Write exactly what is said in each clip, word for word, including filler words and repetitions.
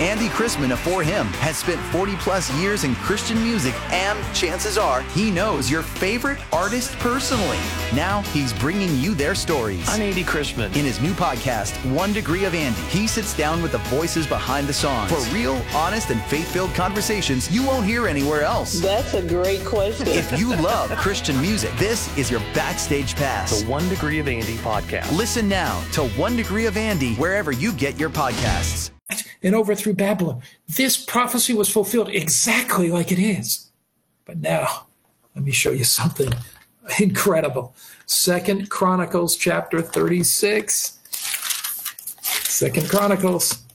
Andy Chrisman of For Him has spent forty plus years in Christian music, and chances are he knows your favorite artist personally. Now he's bringing you their stories. I'm Andy Chrisman. In his new podcast, One Degree of Andy, he sits down with the voices behind the songs for real, honest, and faith-filled conversations you won't hear anywhere else. That's a great question. If you love Christian music, this is your backstage pass. The One Degree of Andy podcast. Listen now to One Degree of Andy wherever you get your podcasts. And overthrew Babylon. This prophecy was fulfilled exactly like it is. But now, let me show you something incredible. Second Chronicles chapter thirty-six. Second Chronicles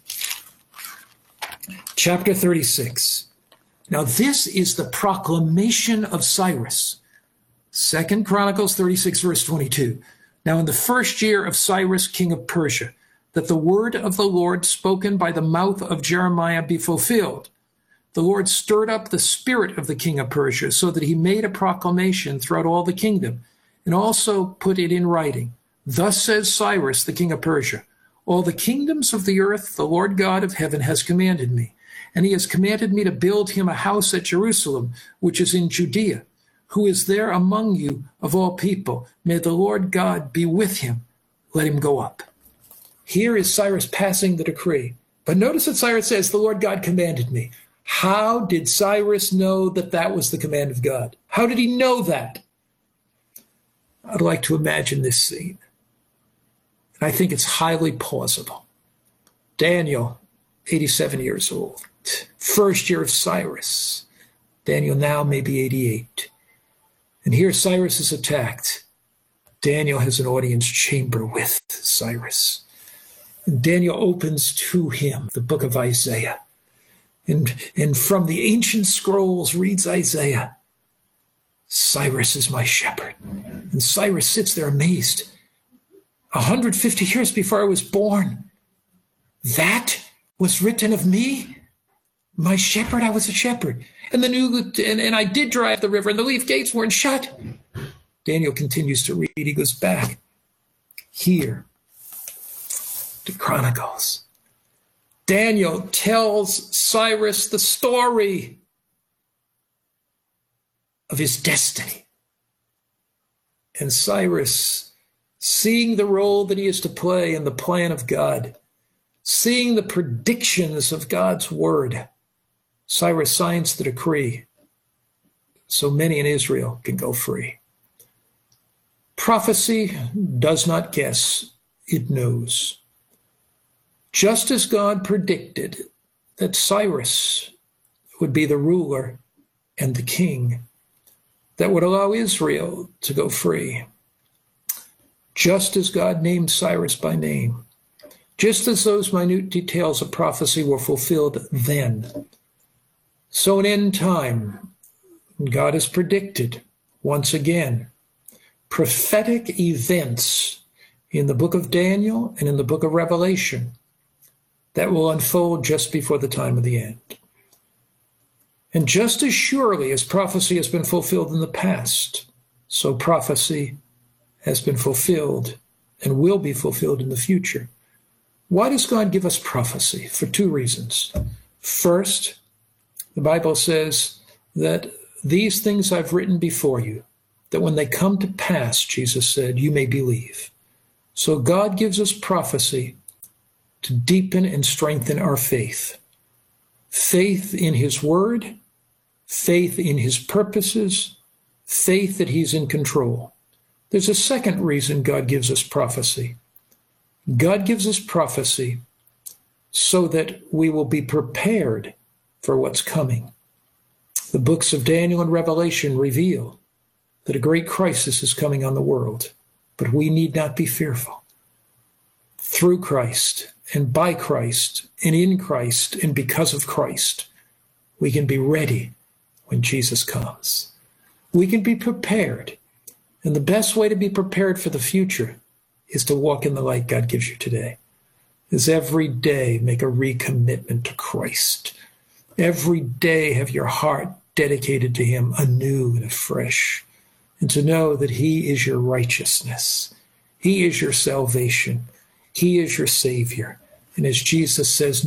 chapter thirty-six. Now this is the proclamation of Cyrus. Second Chronicles thirty-six, verse twenty-two. Now in the first year of Cyrus, king of Persia, that the word of the Lord spoken by the mouth of Jeremiah be fulfilled. The Lord stirred up the spirit of the king of Persia so that he made a proclamation throughout all the kingdom and also put it in writing. Thus says Cyrus, the king of Persia, all the kingdoms of the earth the Lord God of heaven has commanded me, and he has commanded me to build him a house at Jerusalem, which is in Judea, who is there among you of all people. May the Lord God be with him. Let him go up. Here is Cyrus passing the decree. But notice that Cyrus says, the Lord God commanded me. How did Cyrus know that that was the command of God? How did he know that? I'd like to imagine this scene. And I think it's highly plausible. Daniel, eighty-seven years old. First year of Cyrus. Daniel now may be eighty-eight. And here Cyrus is attacked. Daniel has an audience chamber with Cyrus. And Daniel opens to him the book of Isaiah. And, and from the ancient scrolls reads Isaiah. Cyrus is my shepherd. And Cyrus sits there amazed. one hundred fifty years before I was born. That was written of me? My shepherd, I was a shepherd. And the new and, and I did drive the river, and the leaf gates weren't shut. Daniel continues to read. He goes back here to Chronicles. Daniel tells Cyrus the story of his destiny. And Cyrus, seeing the role that he is to play in the plan of God, seeing the predictions of God's word, Cyrus signs the decree so many in Israel can go free. Prophecy does not guess, it knows. Just as God predicted that Cyrus would be the ruler and the king that would allow Israel to go free, just as God named Cyrus by name, just as those minute details of prophecy were fulfilled then, so in end time, God has predicted once again prophetic events in the book of Daniel and in the book of Revelation that will unfold just before the time of the end. And just as surely as prophecy has been fulfilled in the past, so prophecy has been fulfilled and will be fulfilled in the future. Why does God give us prophecy? For two reasons. First, the Bible says that these things I've written before you, that when they come to pass, Jesus said, you may believe. So God gives us prophecy to deepen and strengthen our faith. Faith in his word, faith in his purposes, faith that he's in control. There's a second reason God gives us prophecy. God gives us prophecy so that we will be prepared for what's coming. The books of Daniel and Revelation reveal that a great crisis is coming on the world, but we need not be fearful. Through Christ and by Christ and in Christ and because of Christ, we can be ready when Jesus comes. We can be prepared. And the best way to be prepared for the future is to walk in the light God gives you today. Is every day make a recommitment to Christ. Every day have your heart dedicated to him anew and afresh. And to know that he is your righteousness. He is your salvation. He is your Savior. And as Jesus says,